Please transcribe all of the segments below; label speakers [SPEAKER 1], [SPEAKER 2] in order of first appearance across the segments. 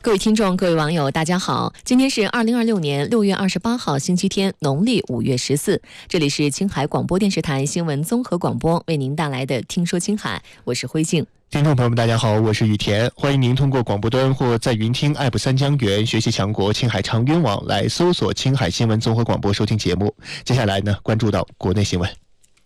[SPEAKER 1] 各位听众，各位网友，大家好！今天是2026年6月28号，星期天，农历5月14。这里是青海广播电视台新闻综合广播为您带来的《听说青海》，我是辉静。
[SPEAKER 2] 听众朋友们，大家好，我是雨田，欢迎您通过广播端或在云听 App 三江源学习强国青海长云网来搜索青海新闻综合广播收听节目。接下来呢，关注到国内新闻。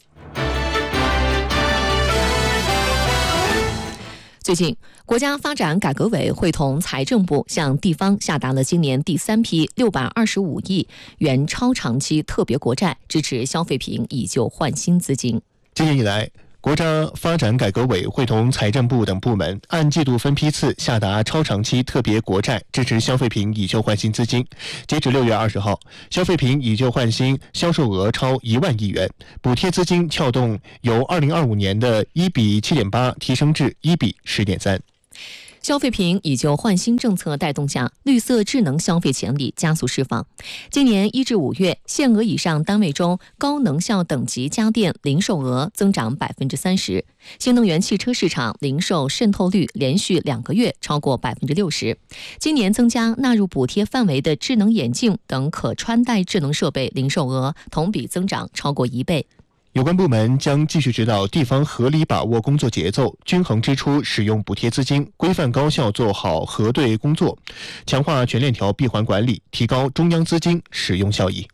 [SPEAKER 1] 最近，国家发展改革委会同财政部向地方下达了今年第3批625亿元超长期特别国债，支持消费品以旧换新资金。
[SPEAKER 2] 今年以来，国家发展改革委会同财政部等部门按季度分批次下达超长期特别国债，支持消费品以旧换新资金。截至6月20号，消费品以旧换新销售额超1万亿元，补贴资金撬动由2025年的1比7.8提升至1比10.3。
[SPEAKER 1] 消费品以旧换新政策带动下，绿色智能消费潜力加速释放。今年1至5月，限额以上单位中高能效等级家电零售额增长30%，新能源汽车市场零售渗透率连续2个月超过60%。今年增加纳入补贴范围的智能眼镜等可穿戴智能设备零售额同比增长超过1倍。
[SPEAKER 2] 有关部门将继续指导地方合理把握工作节奏，均衡支出使用补贴资金，规范高效做好核对工作，强化全链条闭环管理，提高中央资金使用效益。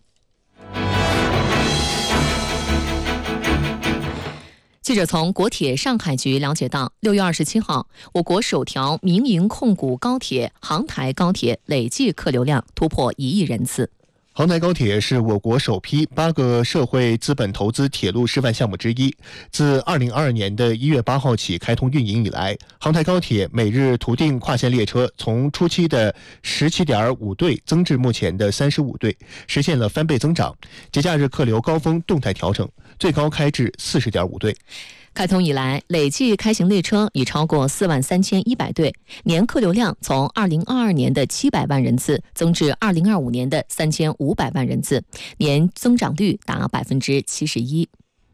[SPEAKER 1] 记者从国铁上海局了解到，6月27号，我国首条民营控股高铁杭台高铁累计客流量突破1亿人次。
[SPEAKER 2] 杭台高铁是我国首批8个社会资本投资铁路示范项目之一。自2022年的1月8号起开通运营以来，杭台高铁每日图定跨线列车从初期的17.5对增至目前的35对，实现了翻倍增长。节假日客流高峰动态调整，最高开至40.5对。
[SPEAKER 1] 开通以来，累计开行列车已超过43100对，年客流量从2022年的700万人次增至2025年的3500万人次，年增长率达71%。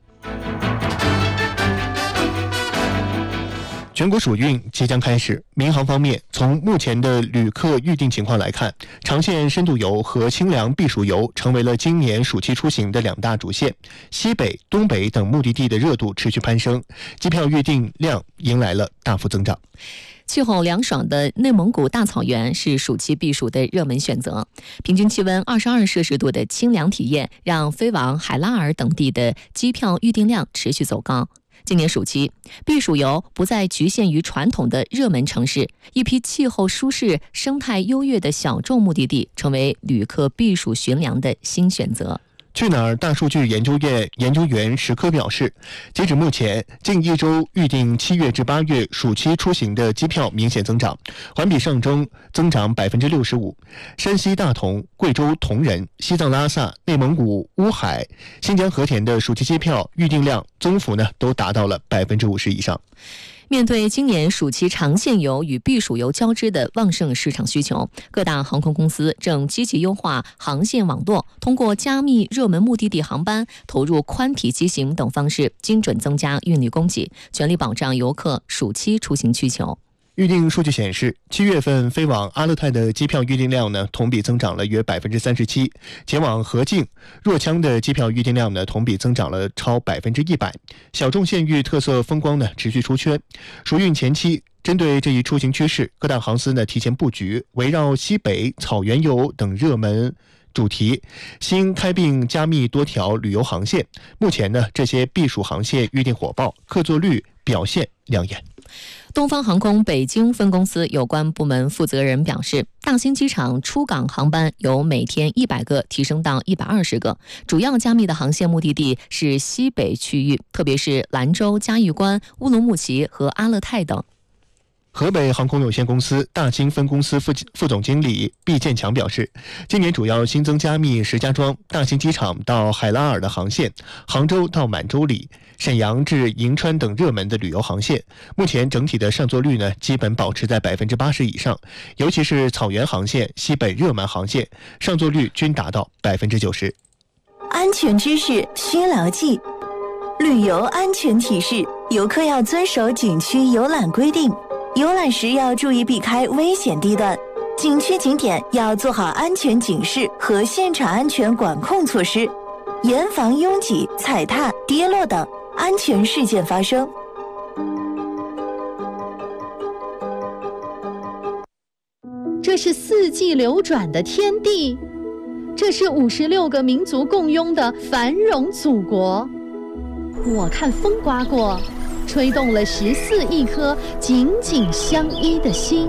[SPEAKER 2] 全国暑运即将开始，民航方面，从目前的旅客预订情况来看，长线深度游和清凉避暑游成为了今年暑期出行的2大主线。西北、东北等目的地的热度持续攀升，机票预订量迎来了大幅增长。
[SPEAKER 1] 气候凉爽的内蒙古大草原是暑期避暑的热门选择，平均气温22摄氏度的清凉体验让飞往海拉尔等地的机票预订量持续走高。今年暑期，避暑游不再局限于传统的热门城市，一批气候舒适、生态优越的小众目的地成为旅客避暑寻凉的新选择。
[SPEAKER 2] 去哪儿大数据研究院研究员石科表示，截止目前，近1周预定7月至8月暑期出行的机票明显增长，环比上周增长65%。山西大同、贵州铜仁、西藏拉萨、内蒙古乌海、新疆和田的暑期机票预订量增幅呢，都达到了50%以上。
[SPEAKER 1] 面对今年暑期长线游与避暑游交织的旺盛市场需求，各大航空公司正积极优化航线网络，通过加密热门目的地航班、投入宽体机型等方式，精准增加运力供给，全力保障游客暑期出行需求。
[SPEAKER 2] 预订数据显示，7月份飞往阿勒泰的机票预订量呢，同比增长了约37%；前往河静、若羌的机票预订量呢，同比增长了超100%。小众县域特色风光呢，持续出圈。暑运前期，针对这一出行趋势，各大航司呢提前布局，围绕西北、草原游等热门主题，新开并加密多条旅游航线。目前呢，这些避暑航线预订火爆，客座率表现亮眼。
[SPEAKER 1] 东方航空北京分公司有关部门负责人表示，大兴机场出港航班由每天100个提升到120个，主要加密的航线目的地是西北区域，特别是兰州、嘉峪关、乌鲁木齐和阿勒泰等。
[SPEAKER 2] 河北航空有限公司大兴分公司副总经理毕建强表示，今年主要新增加密石家庄、大兴机场到海拉尔的航线，杭州到满洲里、沈阳至银川等热门的旅游航线。目前整体的上座率呢，基本保持在80%以上，尤其是草原航线、西北热门航线，上座率均达到90%。
[SPEAKER 3] 安全知识需牢记，旅游安全提示：游客要遵守景区游览规定。游览时要注意避开危险地段， 景区景点要做好安全警示和现场安全管控措施，严防拥挤、踩踏、跌落等安全事件发生。
[SPEAKER 4] 这是四季流转的天地，这是56个民族共拥的繁荣祖国。我看风刮过，吹动了14亿颗紧紧相依的心。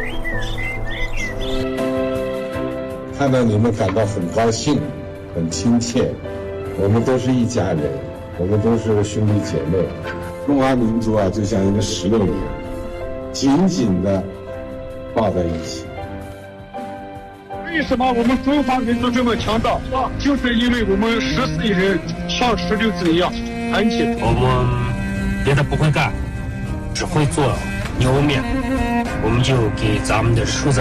[SPEAKER 5] 看到你们感到很高兴，很亲切。我们都是一家人，我们都是兄弟姐妹。中华民族啊，就像一个石榴一样，紧紧地抱在一起。
[SPEAKER 6] 为什么我们中华民族这么强大？就是因为我们14亿人像石榴子一样团结。
[SPEAKER 7] 我们别的不会干，只会做牛面，我们就给咱们的数字